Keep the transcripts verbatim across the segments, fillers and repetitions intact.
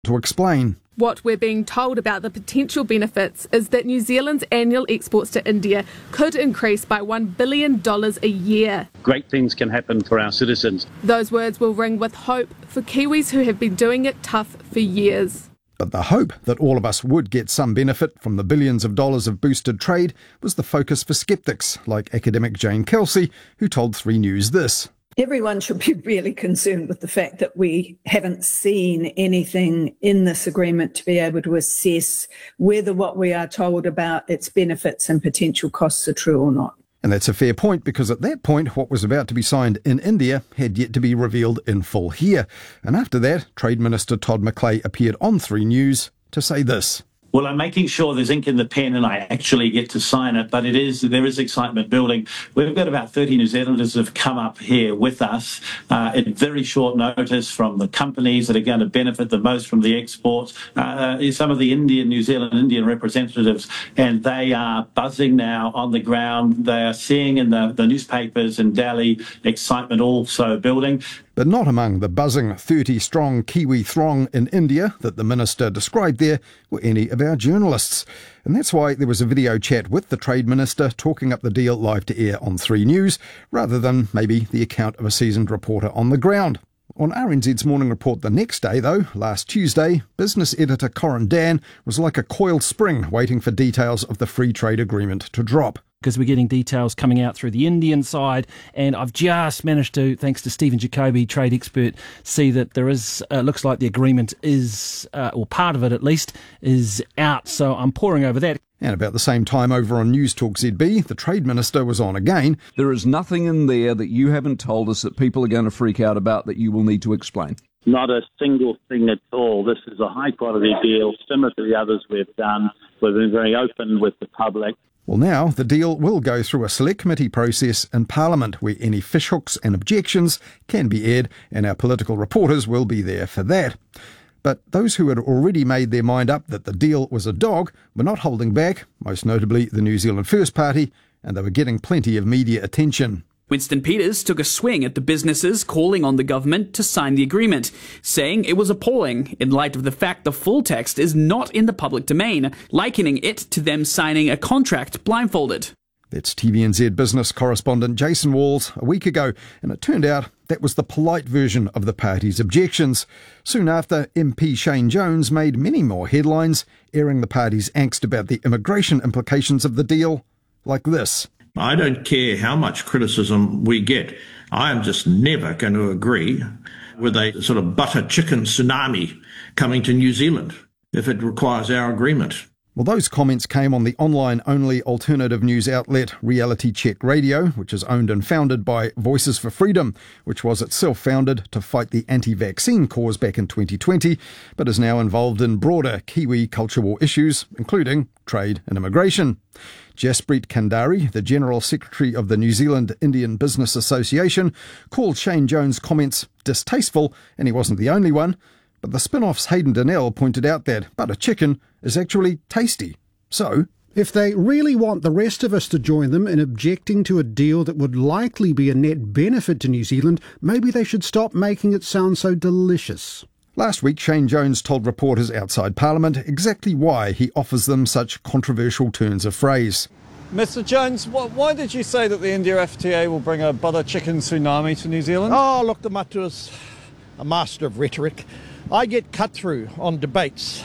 to explain. What we're being told about the potential benefits is that New Zealand's annual exports to India could increase by one billion dollars a year. Great things can happen for our citizens. Those words will ring with hope for Kiwis who have been doing it tough for years. But the hope that all of us would get some benefit from the billions of dollars of boosted trade was the focus for sceptics like academic Jane Kelsey, who told three News this. Everyone should be really concerned with the fact that we haven't seen anything in this agreement to be able to assess whether what we are told about its benefits and potential costs are true or not. And that's a fair point, because at that point what was about to be signed in India had yet to be revealed in full here. And after that, Trade Minister Todd McClay appeared on three News to say this. Well, I'm making sure there's ink in the pen and I actually get to sign it, but it is there is excitement building. We've got about thirty New Zealanders who have come up here with us uh, at very short notice from the companies that are going to benefit the most from the exports, uh, some of the Indian, New Zealand, Indian representatives, and they are buzzing now on the ground. They are seeing in the, the newspapers in Delhi excitement also building. But not among the buzzing thirty-strong Kiwi throng in India that the minister described there were any of our journalists. And that's why there was a video chat with the Trade Minister talking up the deal live to air on three News, rather than maybe the account of a seasoned reporter on the ground. On R N Z's Morning Report the next day, though, last Tuesday, business editor Corin Dan was like a coiled spring waiting for details of the free trade agreement to drop. Because we're getting details coming out through the Indian side, and I've just managed to, thanks to Stephen Jacoby, trade expert, see that there is, uh, looks like the agreement is, uh, or part of it at least, is out, so I'm poring over that. And about the same time over on News Talk Z B, the Trade Minister was on again. There is nothing in there that you haven't told us that people are going to freak out about that you will need to explain. Not a single thing at all. This is a high-quality deal, similar to the others we've done. We've been very open with the public. Well, now the deal will go through a select committee process in Parliament where any fishhooks and objections can be aired, and our political reporters will be there for that. But those who had already made their mind up that the deal was a dog were not holding back, most notably the New Zealand First Party, and they were getting plenty of media attention. Winston Peters took a swing at the businesses calling on the government to sign the agreement, saying it was appalling in light of the fact the full text is not in the public domain, likening it to them signing a contract blindfolded. That's T V N Z business correspondent Jason Walls a week ago, and it turned out that was the polite version of the party's objections. Soon after, M P Shane Jones made many more headlines, airing the party's angst about the immigration implications of the deal, like this. I don't care how much criticism we get. I am just never going to agree with a sort of butter chicken tsunami coming to New Zealand if it requires our agreement. Well, those comments came on the online-only alternative news outlet Reality Check Radio, which is owned and founded by Voices for Freedom, which was itself founded to fight the anti-vaccine cause back in twenty twenty, but is now involved in broader Kiwi culture war issues, including trade and immigration. Jaspreet Kandari, the General Secretary of the New Zealand Indian Business Association, called Shane Jones' comments distasteful, and he wasn't the only one. But the spin-off's Hayden Donnell pointed out that butter chicken is actually tasty. So, if they really want the rest of us to join them in objecting to a deal that would likely be a net benefit to New Zealand, maybe they should stop making it sound so delicious. Last week, Shane Jones told reporters outside Parliament exactly why he offers them such controversial turns of phrase. Mister Jones, why did you say that the India F T A will bring a butter chicken tsunami to New Zealand? Oh, look, the Matu is a master of rhetoric. I get cut through on debates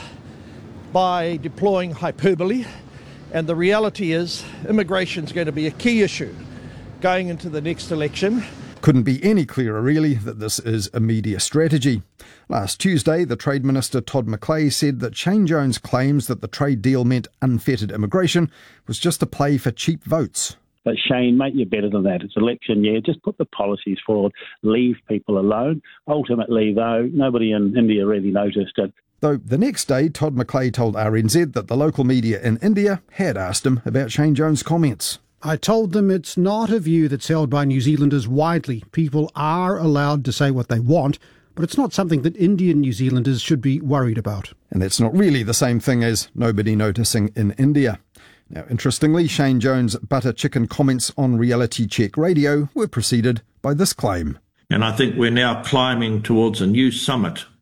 by deploying hyperbole, and the reality is immigration is going to be a key issue going into the next election. Couldn't be any clearer, really, that this is a media strategy. Last Tuesday, the Trade Minister Todd McClay said that Shane Jones' claims that the trade deal meant unfettered immigration was just a play for cheap votes. But Shane, mate, you're better than that. It's election year. Just put the policies forward. Leave people alone. Ultimately, though, nobody in India really noticed it. Though the next day, Todd McClay told R N Z that the local media in India had asked him about Shane Jones' comments. I told them it's not a view that's held by New Zealanders widely. People are allowed to say what they want, but it's not something that Indian New Zealanders should be worried about. And that's not really the same thing as nobody noticing in India. Now, interestingly, Shane Jones' butter chicken comments on Reality Check Radio were preceded by this claim. And I think we're now climbing towards a new summit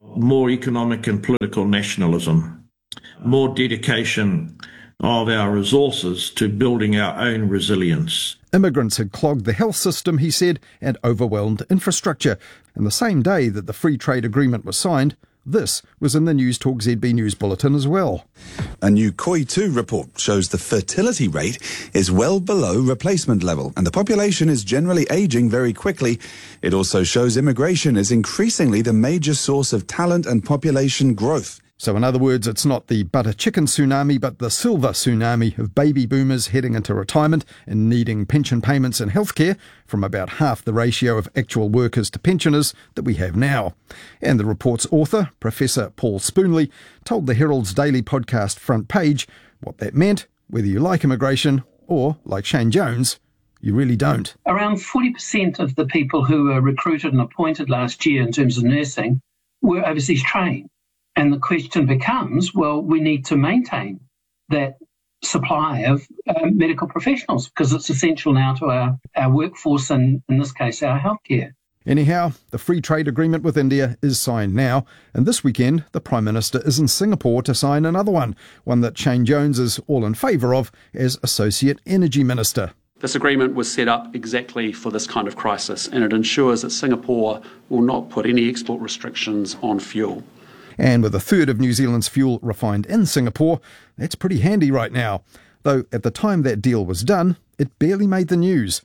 more economic and political nationalism, more dedication of our resources to building our own resilience. Immigrants had clogged the health system, he said, and overwhelmed infrastructure. And the same day that the free trade agreement was signed, this was in the News Talk Z B News Bulletin as well. A new C O I two report shows the fertility rate is well below replacement level and the population is generally ageing very quickly. It also shows immigration is increasingly the major source of talent and population growth. So in other words, it's not the butter chicken tsunami, but the silver tsunami of baby boomers heading into retirement and needing pension payments and healthcare from about half the ratio of actual workers to pensioners that we have now. And the report's author, Professor Paul Spoonley, told the Herald's daily podcast Front Page what that meant, whether you like immigration or, like Shane Jones, you really don't. Around forty percent of the people who were recruited and appointed last year in terms of nursing were overseas trained. And the question becomes, well, we need to maintain that supply of uh, medical professionals because it's essential now to our, our workforce and, in this case, our healthcare. Anyhow, the free trade agreement with India is signed now, and this weekend the Prime Minister is in Singapore to sign another one, one that Shane Jones is all in favour of as Associate Energy Minister. This agreement was set up exactly for this kind of crisis, and it ensures that Singapore will not put any export restrictions on fuel. And with a third of New Zealand's fuel refined in Singapore, that's pretty handy right now. Though at the time that deal was done, it barely made the news.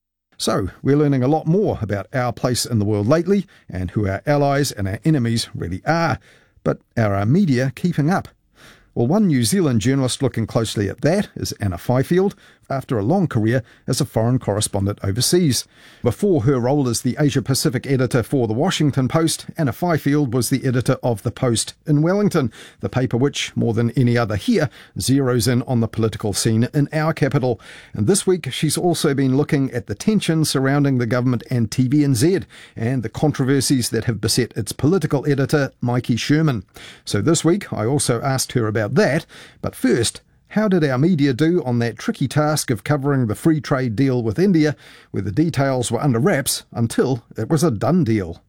So we're learning a lot more about our place in the world lately and who our allies and our enemies really are. But are our media keeping up? Well, one New Zealand journalist looking closely at that is Anna Fifield, after a long career as a foreign correspondent overseas. Before her role as the Asia-Pacific editor for The Washington Post, Anna Fifield was the editor of The Post in Wellington, the paper which, more than any other here, zeroes in on the political scene in our capital. And this week she's also been looking at the tension surrounding the government and T V N Z and the controversies that have beset its political editor, Mikey Sherman. So this week I also asked her about that, but first, how did our media do on that tricky task of covering the free trade deal with India, where the details were under wraps until it was a done deal?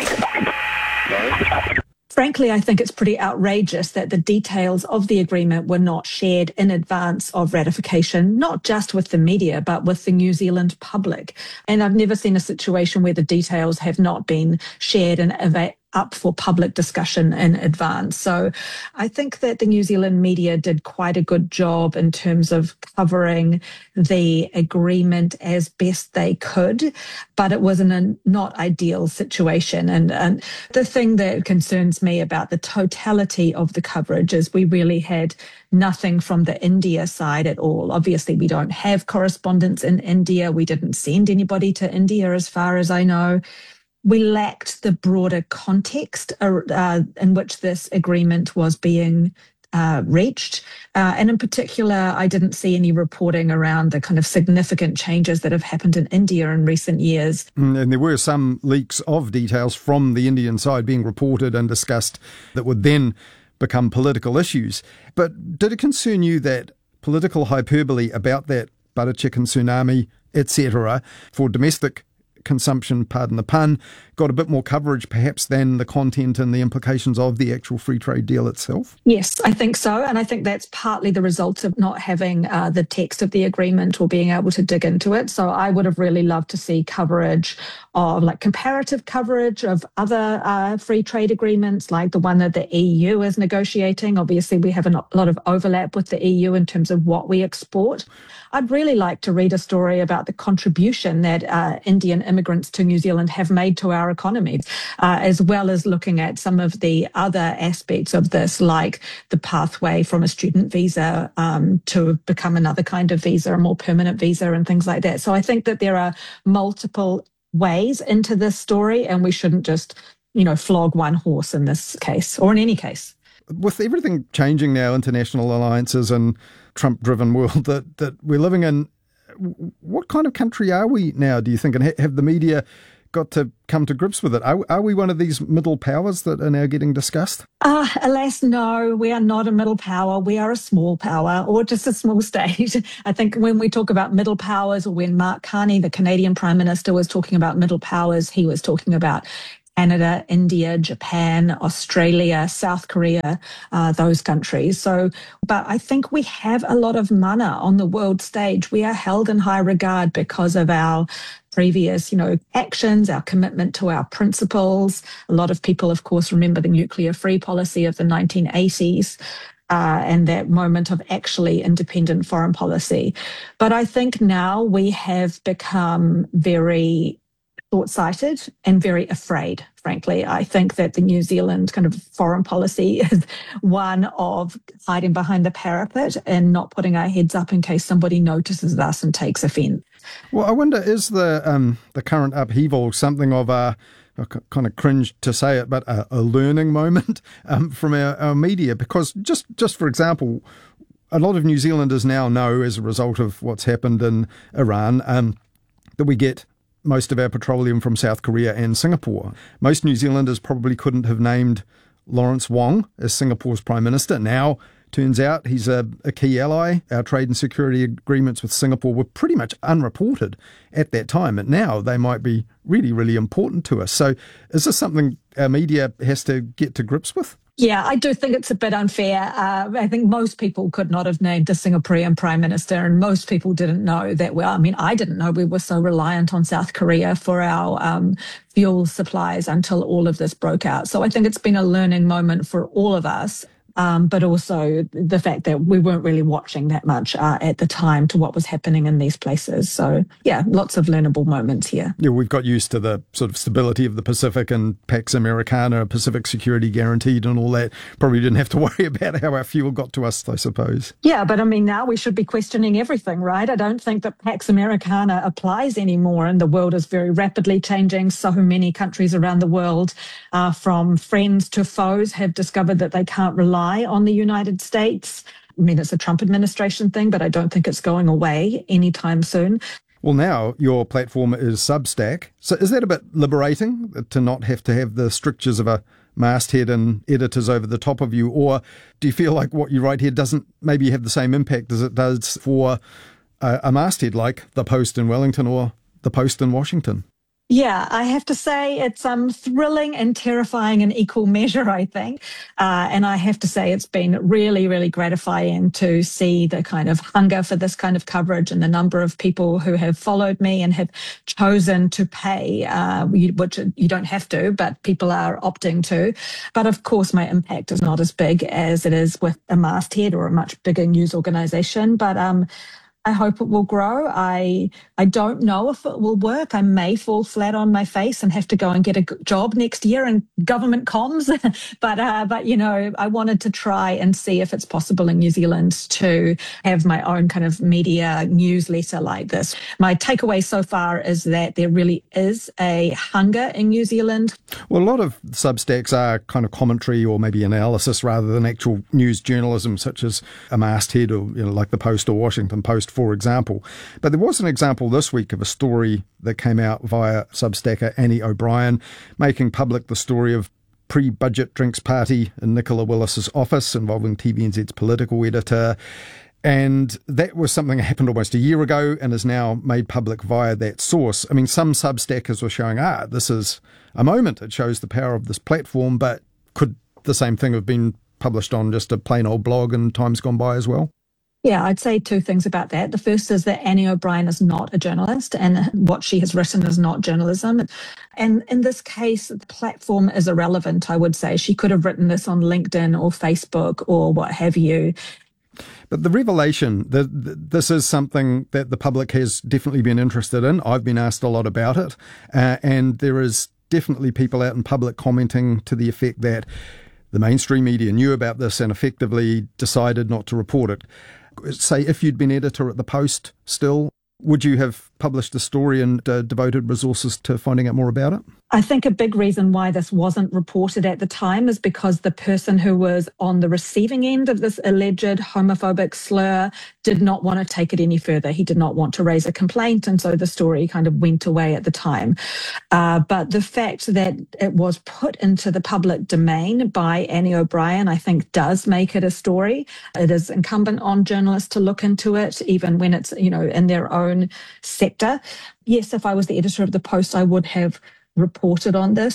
Frankly, I think it's pretty outrageous that the details of the agreement were not shared in advance of ratification, not just with the media, but with the New Zealand public. And I've never seen a situation where the details have not been shared and ava- up for public discussion in advance. So I think that the New Zealand media did quite a good job in terms of covering the agreement as best they could, but it was in a not ideal situation. And, and the thing that concerns me about the totality of the coverage is we really had nothing from the India side at all. Obviously, we don't have correspondents in India. We didn't send anybody to India, as far as I know. We lacked the broader context uh, in which this agreement was being uh, reached. Uh, and in particular, I didn't see any reporting around the kind of significant changes that have happened in India in recent years. And there were some leaks of details from the Indian side being reported and discussed that would then become political issues. But did it concern you that political hyperbole about that butter chicken tsunami, et cetera, for domestic consumption, pardon the pun, got a bit more coverage perhaps than the content and the implications of the actual free trade deal itself? Yes, I think so. And I think that's partly the result of not having uh, the text of the agreement or being able to dig into it. So I would have really loved to see coverage of like comparative coverage of other uh, free trade agreements, like the one that the E U is negotiating. Obviously, we have a lot of overlap with the E U in terms of what we export. I'd really like to read a story about the contribution that uh, Indian immigrants to New Zealand have made to our economy, uh, as well as looking at some of the other aspects of this, like the pathway from a student visa um, to become another kind of visa, a more permanent visa and things like that. So I think that there are multiple ways into this story, and we shouldn't just, you know, flog one horse in this case, or in any case. With everything changing now, international alliances and Trump-driven world that, that we're living in, what kind of country are we now, do you think? And ha- have the media got to come to grips with it? Are, are we one of these middle powers that are now getting discussed? Uh, alas, no, we are not a middle power. We are a small power, or just a small state. I think when we talk about middle powers, or when Mark Carney, the Canadian Prime Minister, was talking about middle powers, he was talking about Canada, India, Japan, Australia, South Korea, uh, those countries. So, but I think we have a lot of mana on the world stage. We are held in high regard because of our previous, you know, actions, our commitment to our principles. A lot of people, of course, remember the nuclear-free policy of the nineteen eighties. Uh, and that moment of actually independent foreign policy. But I think now we have become very short-sighted and very afraid, frankly. I think that the New Zealand kind of foreign policy is one of hiding behind the parapet and not putting our heads up in case somebody notices us and takes offence. Well, I wonder, is the um, the current upheaval something of a I kind of cringe to say it, but a, a learning moment um, from our, our media? Because just, just for example, a lot of New Zealanders now know, as a result of what's happened in Iran, um, that we get most of our petroleum from South Korea and Singapore. Most New Zealanders probably couldn't have named Lawrence Wong as Singapore's Prime Minister. Now, turns out he's a, a key ally. Our trade and security agreements with Singapore were pretty much unreported at that time, and now they might be really, really important to us. So is this something our media has to get to grips with? Yeah, I do think it's a bit unfair. Uh, I think most people could not have named the Singaporean Prime Minister, and most people didn't know that. Well, I mean, I didn't know we were so reliant on South Korea for our um, fuel supplies until all of this broke out. So I think it's been a learning moment for all of us. Um, but also the fact that we weren't really watching that much uh, at the time to what was happening in these places. So, yeah, lots of learnable moments here. Yeah, we've got used to the sort of stability of the Pacific and Pax Americana, Pacific Security Guaranteed and all that. Probably didn't have to worry about how our fuel got to us, I suppose. Yeah, but I mean, now we should be questioning everything, right? I don't think that Pax Americana applies anymore, and the world is very rapidly changing. So many countries around the world, uh, from friends to foes, have discovered that they can't rely on the United States. I mean, it's a Trump administration thing, but I don't think it's going away anytime soon. Well, now your platform is Substack. So is that a bit liberating to not have to have the strictures of a masthead and editors over the top of you? Or do you feel like what you write here doesn't maybe have the same impact as it does for a, a masthead like The Post in Wellington or The Post in Washington? Yeah, I have to say it's um, thrilling and terrifying in equal measure, I think. Uh, and I have to say it's been really, really gratifying to see the kind of hunger for this kind of coverage and the number of people who have followed me and have chosen to pay, uh, which you don't have to, but people are opting to. But of course, my impact is not as big as it is with a masthead or a much bigger news organisation. But um, I hope it will grow. I I don't know if it will work. I may fall flat on my face and have to go and get a job next year in government comms. but, uh, but you know, I wanted to try and see if it's possible in New Zealand to have my own kind of media newsletter like this. My takeaway so far is that there really is a hunger in New Zealand. Well, a lot of Substacks are kind of commentary or maybe analysis rather than actual news journalism, such as a masthead or, you know, like the Post or Washington Post, for example. But there was an example this week of a story that came out via Substacker Annie O'Brien, making public the story of pre-budget drinks party in Nicola Willis's office involving T V N Z's political editor. And that was something that happened almost a year ago and is now made public via that source. I mean, some Substackers were showing, ah, this is a moment. It shows the power of this platform, but could the same thing have been published on just a plain old blog in times gone by as well? Yeah, I'd say two things about that. The first is that Annie O'Brien is not a journalist and what she has written is not journalism. And in this case, the platform is irrelevant, I would say. She could have written this on LinkedIn or Facebook or what have you. But the revelation, the, the, this is something that the public has definitely been interested in. I've been asked a lot about it. Uh, and there is definitely people out in public commenting to the effect that the mainstream media knew about this and effectively decided not to report it. Say, if you'd been editor at The Post still, would you have published the story and uh, devoted resources to finding out more about it? I think a big reason why this wasn't reported at the time is because the person who was on the receiving end of this alleged homophobic slur did not want to take it any further. He did not want to raise a complaint, and so the story kind of went away at the time. Uh, but the fact that it was put into the public domain by Annie O'Brien, I think, does make it a story. It is incumbent on journalists to look into it, even when it's, you know, in their own sector. Yes, if I was the editor of The Post, I would have reported on this.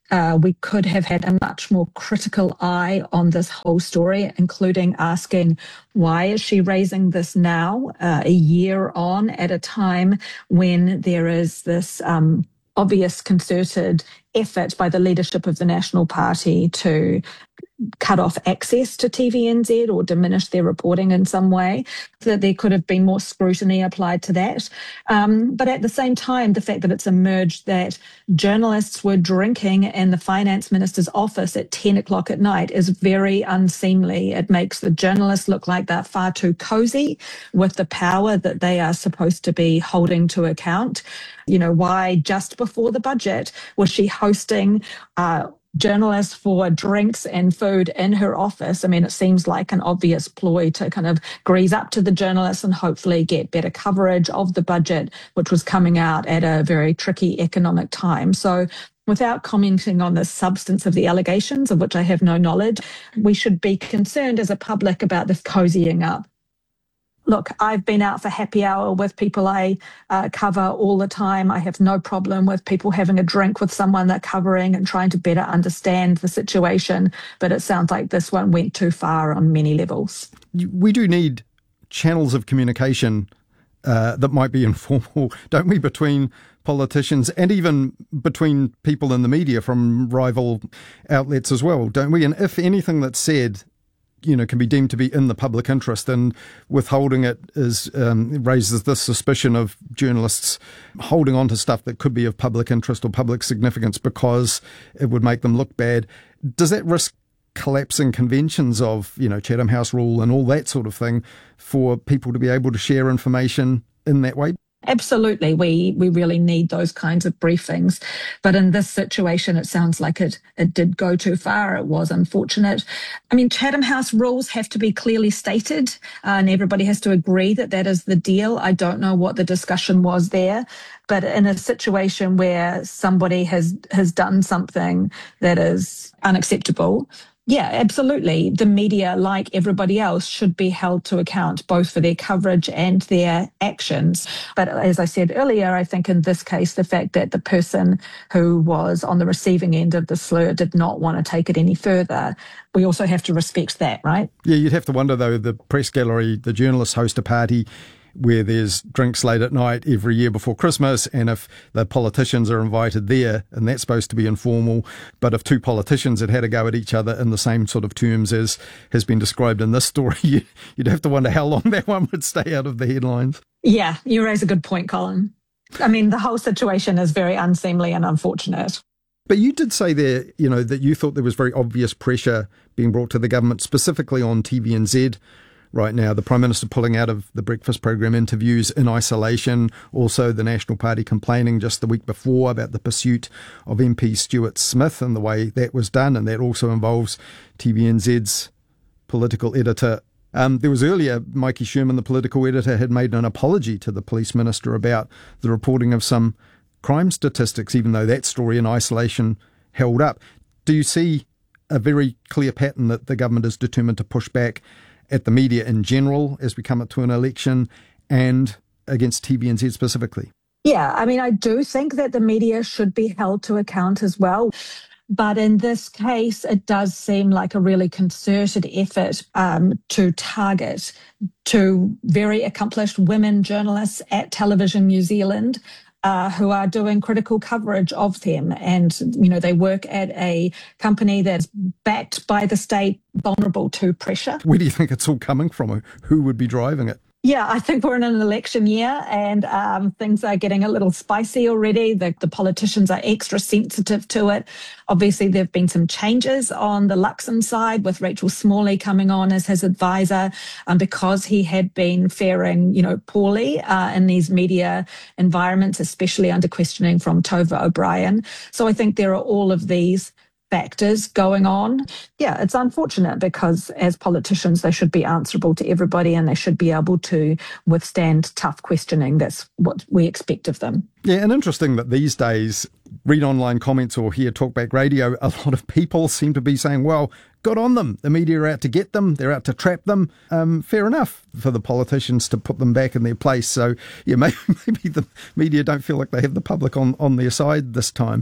Uh, we could have had a much more critical eye on this whole story, including asking, why is she raising this now, uh, a year on, at a time when there is this um, obvious concerted effort by the leadership of the National Party to cut off access to T V N Z or diminish their reporting in some way, that there could have been more scrutiny applied to that. Um, but at the same time, the fact that it's emerged that journalists were drinking in the finance minister's office at ten o'clock at night is very unseemly. It makes the journalists look like they're far too cozy with the power that they are supposed to be holding to account. You know, why just before the budget was she hosting uh, journalists for drinks and food in her office? I mean, it seems like an obvious ploy to kind of grease up to the journalists and hopefully get better coverage of the budget, which was coming out at a very tricky economic time. So without commenting on the substance of the allegations, of which I have no knowledge, we should be concerned as a public about this cozying up. Look, I've been out for happy hour with people I uh, cover all the time. I have no problem with people having a drink with someone they're covering and trying to better understand the situation. But it sounds like this one went too far on many levels. We do need channels of communication uh, that might be informal, don't we, between politicians and even between people in the media from rival outlets as well, don't we? And if anything that's said, you know, can be deemed to be in the public interest, and withholding it is um, raises this suspicion of journalists holding on to stuff that could be of public interest or public significance because it would make them look bad. Does that risk collapsing conventions of, you know, Chatham House rule and all that sort of thing for people to be able to share information in that way? Absolutely. We we really need those kinds of briefings. But in this situation, it sounds like it, it did go too far. It was unfortunate. I mean, Chatham House rules have to be clearly stated, uh, and everybody has to agree that that is the deal. I don't know what the discussion was there. But in a situation where somebody has, has done something that is unacceptable, yeah, absolutely. The media, like everybody else, should be held to account both for their coverage and their actions. But as I said earlier, I think in this case, the fact that the person who was on the receiving end of the slur did not want to take it any further, we also have to respect that, right? Yeah, you'd have to wonder, though, the press gallery, the journalists host a party where there's drinks late at night every year before Christmas, and if the politicians are invited there, and that's supposed to be informal, but if two politicians had had a go at each other in the same sort of terms as has been described in this story, you'd have to wonder how long that one would stay out of the headlines. Yeah, you raise a good point, Colin. I mean, the whole situation is very unseemly and unfortunate. But you did say there, you know, that you thought there was very obvious pressure being brought to the government, specifically on T V N Z right now, the Prime Minister pulling out of the breakfast programme interviews in isolation, also the National Party complaining just the week before about the pursuit of M P Stuart Smith and the way that was done, and that also involves T V N Z's political editor. Um, there was earlier, Mikey Sherman, the political editor, had made an apology to the Police Minister about the reporting of some crime statistics, even though that story in isolation held up. Do you see a very clear pattern that the government is determined to push back at the media in general as we come up to an election and against T V N Z specifically? Yeah, I mean, I do think that the media should be held to account as well. But in this case, it does seem like a really concerted effort um, to target two very accomplished women journalists at Television New Zealand Uh, who are doing critical coverage of them. And, you know, they work at a company that's backed by the state, vulnerable to pressure. Where do you think it's all coming from? Who would be driving it? Yeah, I think we're in an election year and um, things are getting a little spicy already. The, the politicians are extra sensitive to it. Obviously, there have been some changes on the Luxon side with Rachel Smalley coming on as his advisor um, because he had been faring, you know, poorly uh, in these media environments, especially under questioning from Tova O'Brien. So I think there are all of these factors going on. Yeah, it's unfortunate because as politicians, they should be answerable to everybody and they should be able to withstand tough questioning. That's what we expect of them. Yeah, and interesting that these days, read online comments or hear talkback radio, a lot of people seem to be saying, well, good on them. The media are out to get them. They're out to trap them. Um, fair enough for the politicians to put them back in their place. So, yeah, maybe, maybe the media don't feel like they have the public on, on their side this time.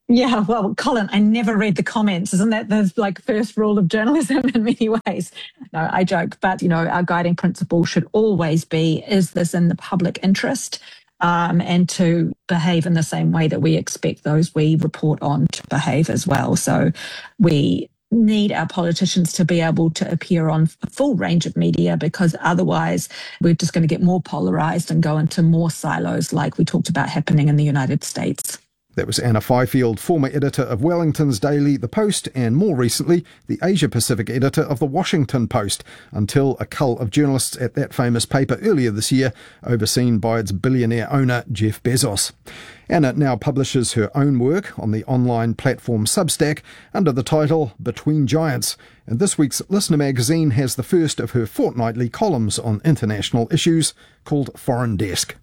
Yeah, well, Colin, I never read the comments. Isn't that the like first rule of journalism in many ways? No, I joke. But, you know, our guiding principle should always be, is this in the public interest? Um, and to behave in the same way that we expect those we report on to behave as well. So we need our politicians to be able to appear on a full range of media, because otherwise we're just going to get more polarised and go into more silos like we talked about happening in the United States. That was Anna Fifield, former editor of Wellington's daily The Post, and more recently, the Asia-Pacific editor of The Washington Post, until a cull of journalists at that famous paper earlier this year, overseen by its billionaire owner, Jeff Bezos. Anna now publishes her own work on the online platform Substack under the title Between Giants, and this week's Listener magazine has the first of her fortnightly columns on international issues, called Foreign Desk.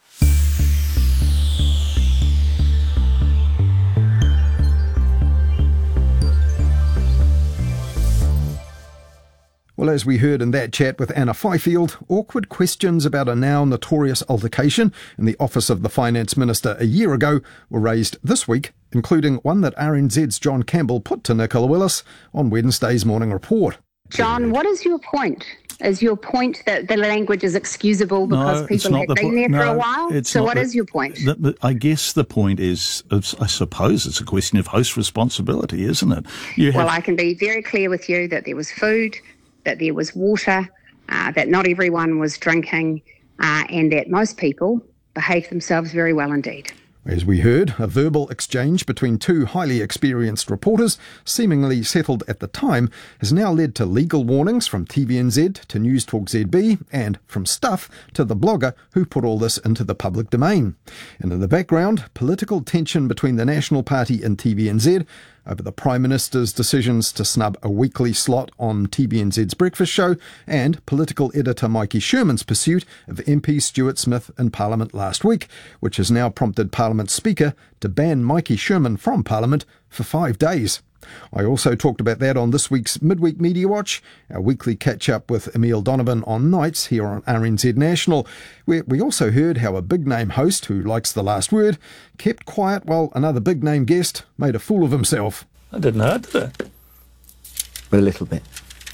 Well, as we heard in that chat with Anna Fifield, awkward questions about a now notorious altercation in the office of the Finance Minister a year ago were raised this week, including one that R N Z's John Campbell put to Nicola Willis on Wednesday's Morning Report. John, what is your point? Is your point that the language is excusable because no, people have the been po- there no, for a while? So what the, is your point? The, the, I guess the point is, I suppose it's a question of host responsibility, isn't it? You have... Well, I can be very clear with you that there was food, that there was water, uh, that not everyone was drinking, uh, and that most people behaved themselves very well indeed. As we heard, a verbal exchange between two highly experienced reporters, seemingly settled at the time, has now led to legal warnings from T V N Z to Newstalk Z B and from Stuff to the blogger who put all this into the public domain. And in the background, political tension between the National Party and T V N Z over the Prime Minister's decisions to snub a weekly slot on T V N Z's breakfast show, and political editor Mikey Sherman's pursuit of M P Stuart Smith in Parliament last week, which has now prompted Parliament Speaker to ban Mikey Sherman from Parliament for five days. I also talked about that on this week's Midweek Media Watch, our weekly catch-up with Emile Donovan on nights here on R N Z National, where we also heard how a big-name host, who likes the last word, kept quiet while another big-name guest made a fool of himself. I didn't know, did I? A little bit.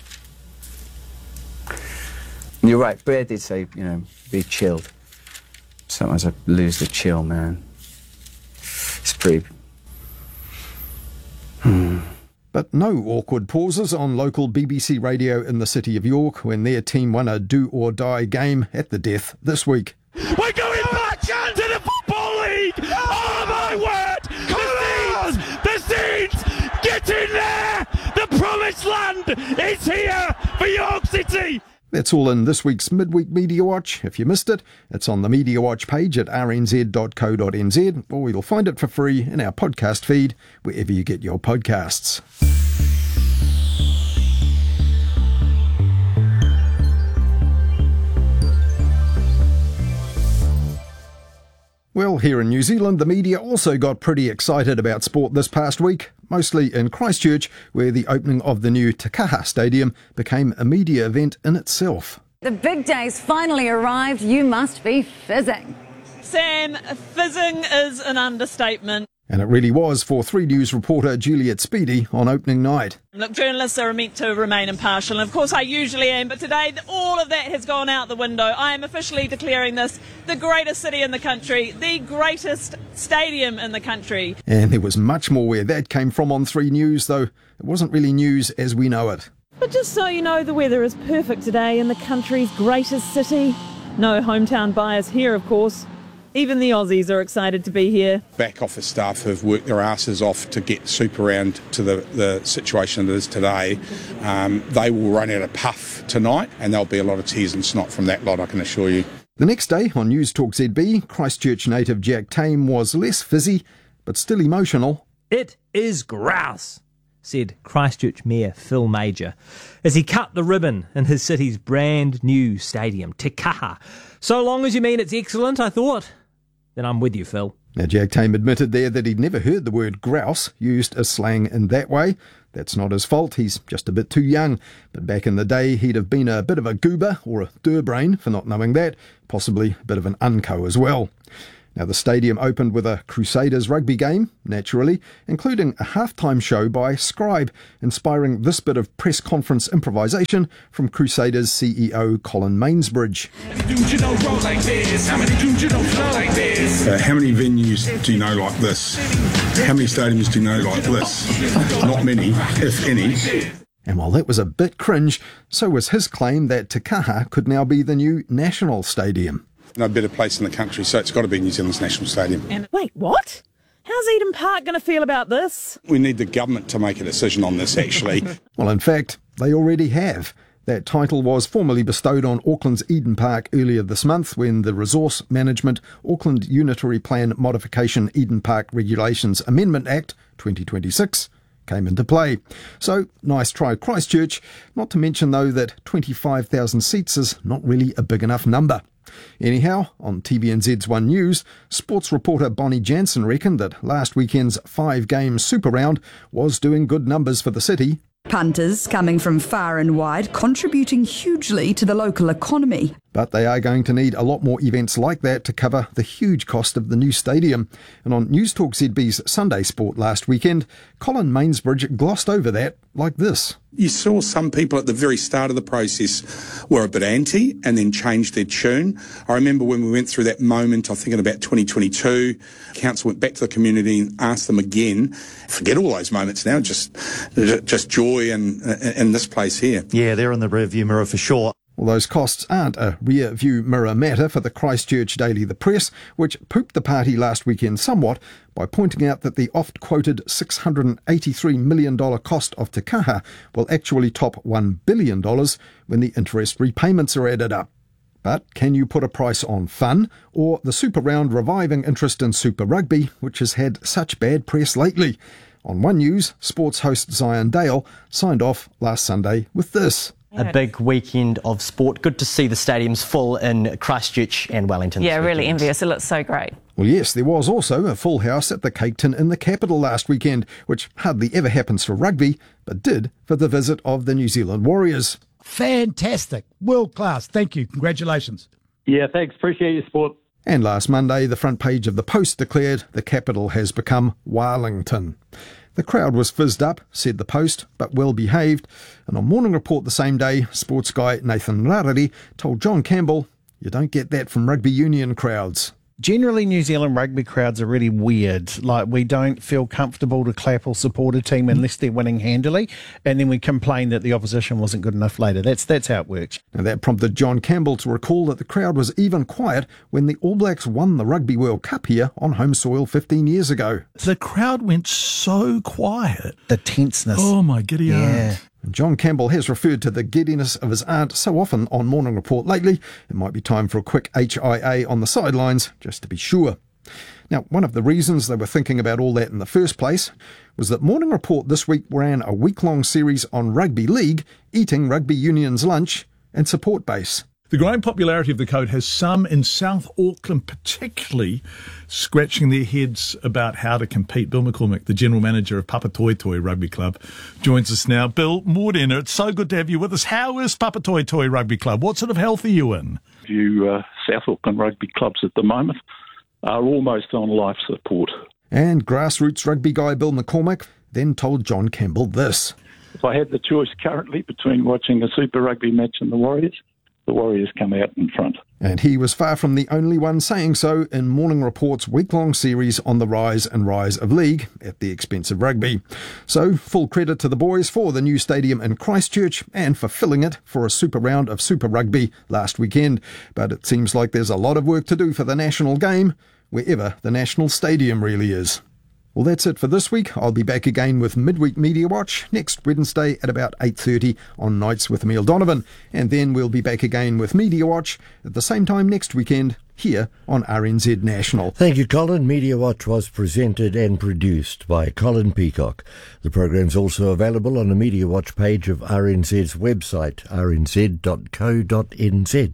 You're right, Blair did say, you know, be chilled. Sometimes I lose the chill, man. It's pretty... Hmm. But no awkward pauses on local B B C radio in the city of York when their team won a do-or-die game at the death this week. We're going back to the Football League! Oh, my word! Come the on! Scenes! The scenes! Get in there! The promised land is here for York City! That's all in this week's Midweek Media Watch. If you missed it, it's on the Media Watch page at r n z dot co dot n z, or you'll find it for free in our podcast feed, wherever you get your podcasts. Well, here in New Zealand, the media also got pretty excited about sport this past week, mostly in Christchurch, where the opening of the new Te Kaha Stadium became a media event in itself. The big day's finally arrived. You must be fizzing. Sam, fizzing is an understatement. And it really was for three News reporter Juliet Speedy on opening night. Look, journalists are meant to remain impartial, and of course I usually am, but today all of that has gone out the window. I am officially declaring this the greatest city in the country, the greatest stadium in the country. And there was much more where that came from on three News, though it wasn't really news as we know it. But just so you know, the weather is perfect today in the country's greatest city. No hometown bias here, of course. Even the Aussies are excited to be here. Back office staff have worked their asses off to get Super Round to the, the situation that it is today. Um, they will run out of puff tonight, and there'll be a lot of tears and snot from that lot, I can assure you. The next day on Newstalk Z B, Christchurch native Jack Tame was less fizzy, but still emotional. It is grouse, said Christchurch Mayor Phil Major, as he cut the ribbon in his city's brand new stadium, Te Kaha. So long as you mean it's excellent, I thought. Then I'm with you, Phil. Now, Jack Tame admitted there that he'd never heard the word grouse used as slang in that way. That's not his fault, he's just a bit too young. But back in the day, he'd have been a bit of a goober or a durbrain for not knowing that, possibly a bit of an unco as well. Now, the stadium opened with a Crusaders rugby game, naturally, including a halftime show by Scribe, inspiring this bit of press conference improvisation from Crusaders C E O Colin Mainsbridge. Uh, how many venues do you know like this? How many stadiums do you know like this? Not many, if any. And while that was a bit cringe, so was his claim that Te Kaha could now be the new national stadium. No better place in the country, so it's got to be New Zealand's national stadium. And wait, what? How's Eden Park going to feel about this? We need the government to make a decision on this, actually. Well, in fact, they already have. That title was formally bestowed on Auckland's Eden Park earlier this month when the Resource Management Auckland Unitary Plan Modification Eden Park Regulations Amendment Act twenty twenty-six came into play. So, nice try Christchurch, not to mention though that twenty-five thousand seats is not really a big enough number. Anyhow, on T V N Z's One News, sports reporter Bonnie Jansen reckoned that last weekend's five-game Super Round was doing good numbers for the city. Punters coming from far and wide, contributing hugely to the local economy. But they are going to need a lot more events like that to cover the huge cost of the new stadium. And on News Talk Z B's Sunday Sport last weekend, Colin Mainsbridge glossed over that like this. You saw some people at the very start of the process were a bit anti and then changed their tune. I remember when we went through that moment, I think in about twenty twenty-two, council went back to the community and asked them again. Forget all those moments now, just just joy and in this place here. Yeah, they're in the rearview mirror for sure. Well, those costs aren't a rear-view mirror matter for the Christchurch Daily The Press, which pooped the party last weekend somewhat by pointing out that the oft-quoted six hundred eighty-three million dollars cost of Te Kaha will actually top one billion dollars when the interest repayments are added up. But can you put a price on fun, or the Super Round reviving interest in Super Rugby, which has had such bad press lately? On One News, sports host Zion Dale signed off last Sunday with this. A big weekend of sport. Good to see the stadiums full in Christchurch and Wellington. Yeah, really envious. It looks so great. Well, yes, there was also a full house at the Cake Tin in the capital last weekend, which hardly ever happens for rugby, but did for the visit of the New Zealand Warriors. Fantastic. World class. Thank you. Congratulations. Yeah, thanks. Appreciate your support. And last Monday, the front page of the Post declared the capital has become Wellington. The crowd was fizzed up, said the Post, but well behaved. And on Morning Report the same day, sports guy Nathan Rarere told John Campbell, you don't get that from rugby union crowds. Generally, New Zealand rugby crowds are really weird. Like, we don't feel comfortable to clap or support a team unless they're winning handily, and then we complain that the opposition wasn't good enough later. That's that's how it works. Now, that prompted John Campbell to recall that the crowd was even quiet when the All Blacks won the Rugby World Cup here on home soil fifteen years ago. The crowd went so quiet. The tenseness. Oh, my giddy yeah. aunt. And John Campbell has referred to the giddiness of his aunt so often on Morning Report lately, it might be time for a quick H I A on the sidelines, just to be sure. Now, one of the reasons they were thinking about all that in the first place was that Morning Report this week ran a week-long series on rugby league, eating rugby union's lunch, and support base. The growing popularity of the code has some in South Auckland particularly scratching their heads about how to compete. Bill McCormick, the General Manager of Papatoetoe Rugby Club, joins us now. Bill, Mordena, it's so good to have you with us. How is Papatoetoe Rugby Club? What sort of health are you in? Few uh, South Auckland rugby clubs at the moment are almost on life support. And grassroots rugby guy Bill McCormick then told John Campbell this. If I had the choice currently between watching a Super Rugby match and the Warriors, the Warriors come out in front. And he was far from the only one saying so in Morning Report's week-long series on the rise and rise of league at the expense of rugby. So, full credit to the boys for the new stadium in Christchurch and for filling it for a super round of Super Rugby last weekend. But it seems like there's a lot of work to do for the national game, wherever the national stadium really is. Well, that's it for this week. I'll be back again with Midweek Media Watch next Wednesday at about eight thirty on Nights with Emile Donovan. And then we'll be back again with Media Watch at the same time next weekend here on R N Z National. Thank you, Colin. Media Watch was presented and produced by Colin Peacock. The program's also available on the Media Watch page of R N Z's website, r n z dot co dot n z.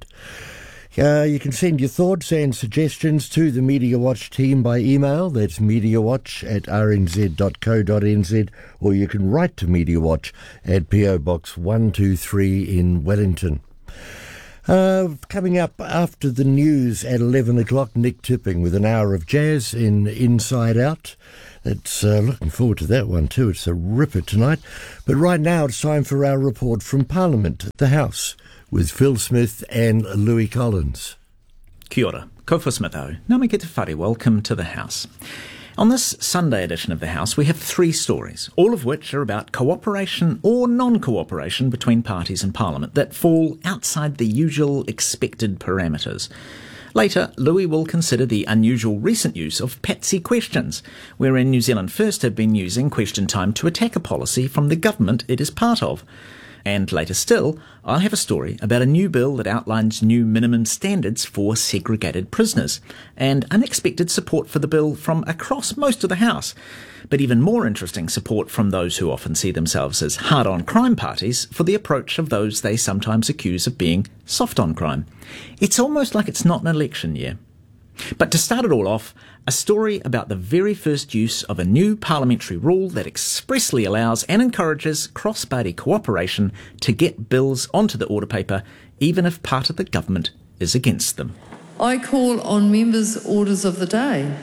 Uh, you can send your thoughts and suggestions to the Media Watch team by email. That's mediawatch at r n z dot co dot n z, or you can write to Media Watch at P O Box one two three in Wellington. Uh, coming up after the news at eleven o'clock, Nick Tipping with an hour of jazz in Inside Out. It's uh, looking forward to that one too. It's a ripper tonight. But right now it's time for our report from Parliament, the House, with Phil Smith and Louis Collins. Kia ora, Kofa Smitho, ngā mihi te whare, welcome to the House. On this Sunday edition of the House, we have three stories, all of which are about cooperation or non-cooperation between parties in Parliament that fall outside the usual expected parameters. Later, Louis will consider the unusual recent use of Patsy questions, wherein New Zealand First have been using question time to attack a policy from the government it is part of. And later still, I'll have a story about a new bill that outlines new minimum standards for segregated prisoners, and unexpected support for the bill from across most of the House. But even more interesting support from those who often see themselves as hard-on crime parties for the approach of those they sometimes accuse of being soft on crime. It's almost like it's not an election year. But to start it all off, a story about the very first use of a new parliamentary rule that expressly allows and encourages cross-party cooperation to get bills onto the order paper, even if part of the government is against them. I call on members' orders of the day.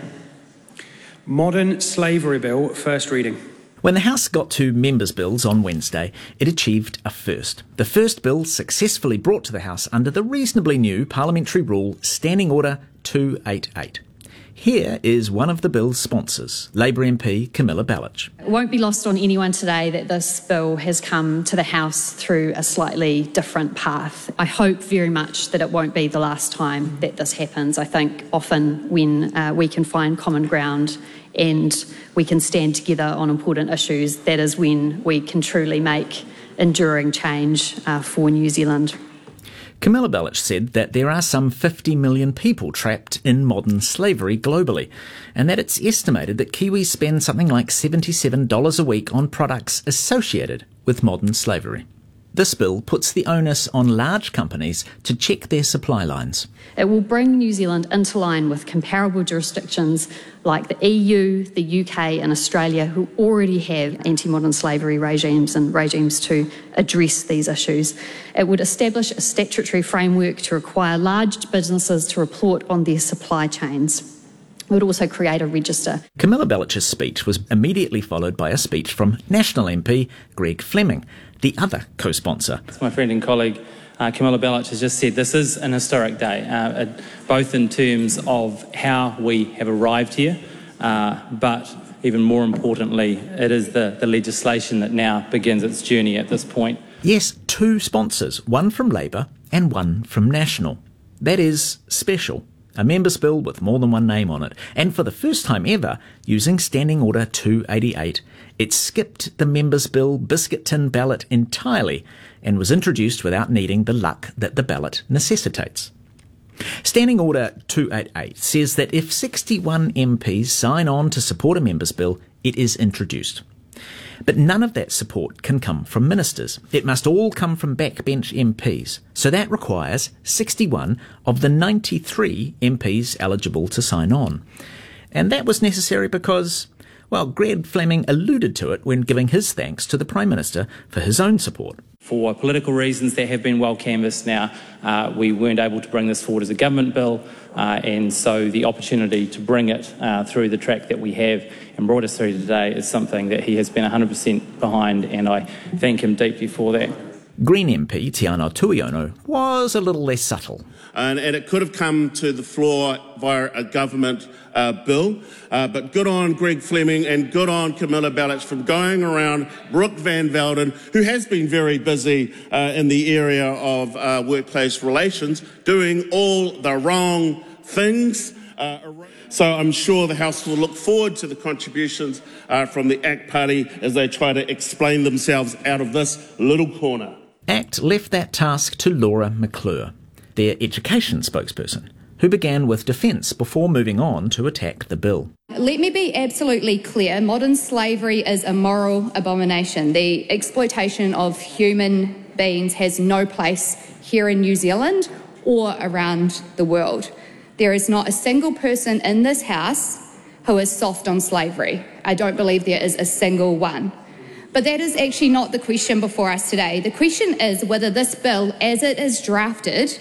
Modern Slavery Bill, first reading. When the House got to members' bills on Wednesday, it achieved a first. The first bill successfully brought to the House under the reasonably new parliamentary rule Standing Order two eighty-eight. Here is one of the bill's sponsors, Labour M P Camilla Bellich. It won't be lost on anyone today that this bill has come to the House through a slightly different path. I hope very much that it won't be the last time that this happens. I think often when uh, we can find common ground and we can stand together on important issues, that is when we can truly make enduring change uh, for New Zealand. Camilla Bellich said that there are some fifty million people trapped in modern slavery globally, and that it's estimated that Kiwis spend something like seventy-seven dollars a week on products associated with modern slavery. This bill puts the onus on large companies to check their supply lines. It will bring New Zealand into line with comparable jurisdictions like the E U, the U K and Australia, who already have anti-modern slavery regimes and regimes to address these issues. It would establish a statutory framework to require large businesses to report on their supply chains. It would also create a register. Camilla Bellich's speech was immediately followed by a speech from National M P Greg Fleming, the other co-sponsor. My friend and colleague uh, Camilla Bellich has just said this is an historic day, uh, both in terms of how we have arrived here, uh, but even more importantly, it is the, the legislation that now begins its journey at this point. Yes, two sponsors, one from Labour and one from National. That is special. A members' bill with more than one name on it, and for the first time ever, using Standing Order two eighty-eight, it skipped the members' bill biscuit tin ballot entirely and was introduced without needing the luck that the ballot necessitates. Standing Order two eighty-eight says that if sixty-one M Ps sign on to support a members' bill, it is introduced. But none of that support can come from ministers. It must all come from backbench M Ps. So that requires sixty-one of the ninety-three M Ps eligible to sign on. And that was necessary because, well, Greg Fleming alluded to it when giving his thanks to the Prime Minister for his own support. For political reasons that have been well canvassed now, uh, we weren't able to bring this forward as a government bill, uh, and so the opportunity to bring it uh, through the track that we have and brought us through today is something that he has been one hundred percent behind, and I thank him deeply for that. Green M P Tiana Tuiono was a little less subtle. And, and it could have come to the floor via a government uh, bill, uh, but good on Greg Fleming and good on Camilla Bellich for going around Brooke Van Velden, who has been very busy uh, in the area of uh, workplace relations, doing all the wrong things. Uh, so I'm sure the House will look forward to the contributions uh, from the A C T Party as they try to explain themselves out of this little corner. A C T left that task to Laura McClure, their education spokesperson, who began with defence before moving on to attack the bill. Let me be absolutely clear. Modern slavery is a moral abomination. The exploitation of human beings has no place here in New Zealand or around the world. There is not a single person in this House who is soft on slavery. I don't believe there is a single one. But that is actually not the question before us today. The question is whether this bill, as it is drafted,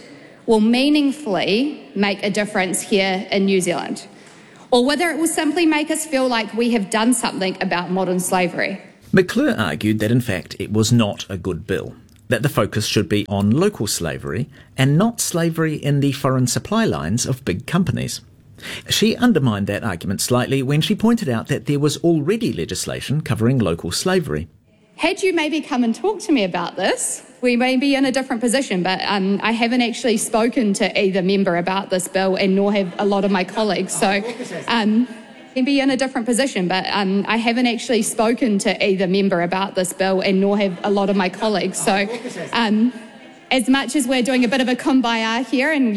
will meaningfully make a difference here in New Zealand, or whether it will simply make us feel like we have done something about modern slavery. McClure argued that in fact it was not a good bill, that the focus should be on local slavery and not slavery in the foreign supply lines of big companies. She undermined that argument slightly when she pointed out that there was already legislation covering local slavery. Had you maybe come and talked to me about this, we may be in a different position, but um, I haven't actually spoken to either member about this bill, and nor have a lot of my colleagues. So um, can be in a different position, but um, I haven't actually spoken to either member about this bill, and nor have a lot of my colleagues. So um, as much as we're doing a bit of a kumbaya here and